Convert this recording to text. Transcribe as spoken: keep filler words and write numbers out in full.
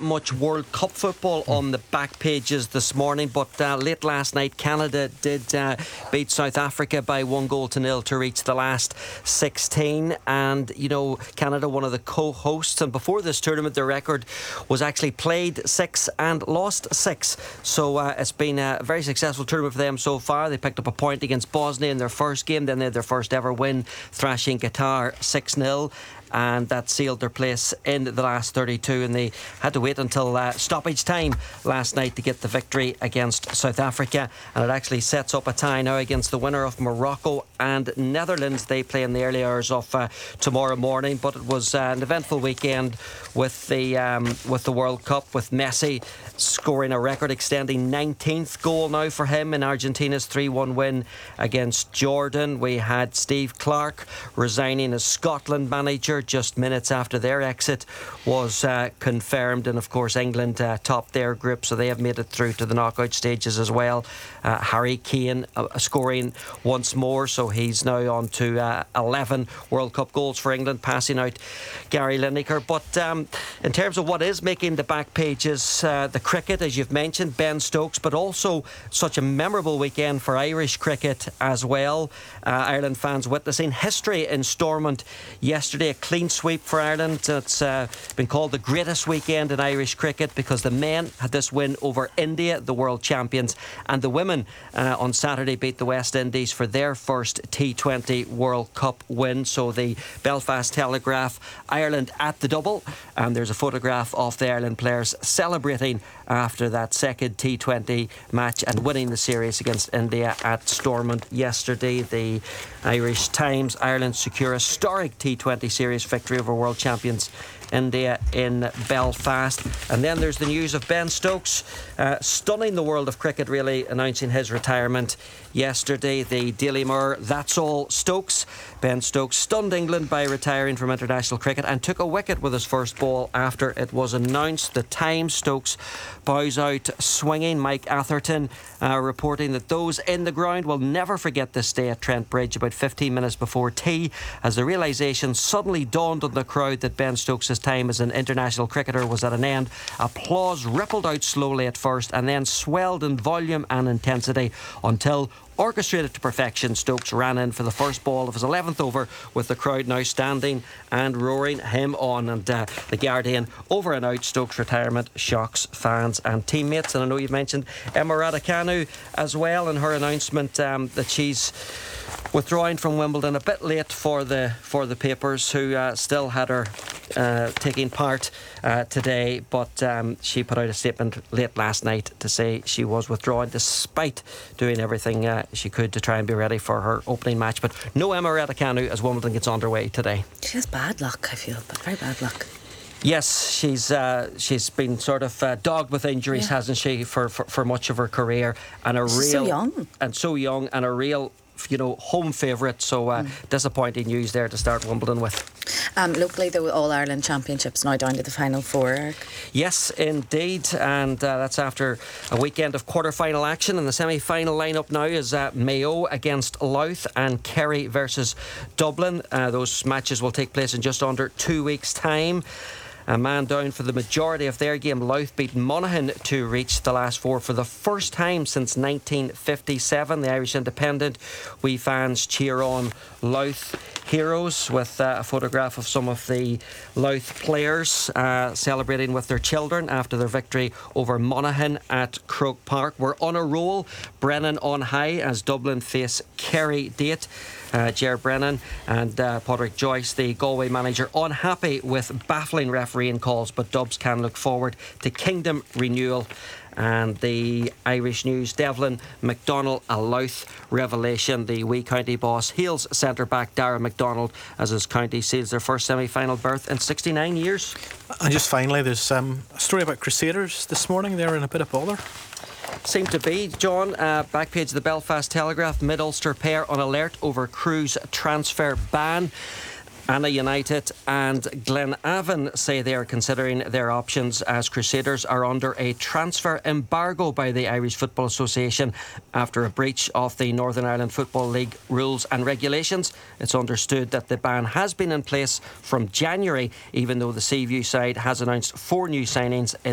much World Cup football on the back pages this morning, but uh, late last night Canada did uh, beat South Africa by one goal to nil to reach the last sixteen. And you know, Canada, one of the co-hosts, and before this tournament their record was actually played six and lost six. So uh, it's been a very successful tournament for them so far. They picked up a point against Bosnia in their first game, then they had their first ever win, thrashing Qatar six nil. And that sealed their place in the last thirty-two, and they had to wait until uh, stoppage time last night to get the victory against South Africa. And it actually sets up a tie now against the winner of Morocco and Netherlands. They play in the early hours of uh, tomorrow morning. But it was uh, an eventful weekend with the um, with the World Cup, with Messi scoring a record-extending nineteenth goal now for him in Argentina's three one win against Jordan. We had Steve Clarke resigning as Scotland manager just minutes after their exit was uh, confirmed, and of course England uh, topped their group, so they have made it through to the knockout stages as well. uh, Harry Kane uh, scoring once more, so he's now on to uh, eleven World Cup goals for England, passing out Gary Lineker. But um, in terms of what is making the back pages, uh, the cricket, as you've mentioned, Ben Stokes, but also such a memorable weekend for Irish cricket as well. uh, Ireland fans witnessing history in Stormont yesterday. A clean sweep for Ireland. It's uh, been called the greatest weekend in Irish cricket because the men had this win over India, the world champions, and the women uh, on Saturday beat the West Indies for their first T twenty World Cup win. So the Belfast Telegraph, Ireland at the double, and there's a photograph of the Ireland players celebrating after that second T twenty match and winning the series against India at Stormont yesterday. The Irish Times, Ireland secure a historic T twenty series victory over world champions India in Belfast. And then there's the news of Ben Stokes, uh, stunning the world of cricket, really, announcing his retirement yesterday. The Daily Mirror, that's all Stokes. Ben Stokes stunned England by retiring from international cricket and took a wicket with his first ball after it was announced. The Times, Stokes bows out swinging. Mike Atherton uh, reporting that those in the ground will never forget this day at Trent Bridge about fifteen minutes before tea, as the realisation suddenly dawned on the crowd that Ben Stokes' time as an international cricketer was at an end. Applause rippled out slowly at first and then swelled in volume and intensity until, orchestrated to perfection, Stokes ran in for the first ball of his eleventh over, with the crowd now standing and roaring him on. And uh, the Guardian, over and out, Stokes' retirement shocks fans and teammates. And I know you've mentioned Emma Raducanu as well in her announcement um, that she's withdrawing from Wimbledon a bit late for the for the papers, who uh, still had her uh, taking part uh, today, but um, she put out a statement late last night to say she was withdrawing despite doing everything uh, she could to try and be ready for her opening match. But no Emma Raducanu as Wimbledon gets underway today. She has bad luck, I feel, but very bad luck. Yes, she's uh, she's been sort of uh, dogged with injuries, yeah. hasn't she, for, for for much of her career, and a she's real so young and so young and a real, you know, home favourite. So uh, mm. disappointing news there to start Wimbledon with. Um, locally, the All-Ireland Championships now down to the final four, Eric. Yes, indeed, and uh, that's after a weekend of quarter-final action. And the semi-final lineup now is uh, Mayo against Louth and Kerry versus Dublin. Uh, those matches will take place in just under two weeks' time. A man down for the majority of their game. Louth beat Monaghan to reach the last four for the first time since nineteen fifty-seven. The Irish Independent, we fans cheer on Louth heroes, with uh, a photograph of some of the Louth players uh, celebrating with their children after their victory over Monaghan at Croke Park. We're on a roll. Brennan on high as Dublin face Kerry Date. Uh, Ger Brennan and uh, Padraig Joyce, the Galway manager, unhappy with baffling refereeing calls, but Dubs can look forward to kingdom renewal. And the Irish News, Devlin McDonald, a Louth revelation. The wee county boss hails centre-back Darragh MacDonald as his county seals their first semi-final berth in sixty-nine years. And just finally, there's um, a story about Crusaders this morning. They're in a bit of bother. Seem to be, John. Uh, back page of the Belfast Telegraph, Mid-Ulster pair on alert over Crews transfer ban. Anna United and Glenavon say they are considering their options as Crusaders are under a transfer embargo by the Irish Football Association after a breach of the Northern Ireland Football League rules and regulations. It's understood that the ban has been in place from January, even though the Seaview side has announced four new signings in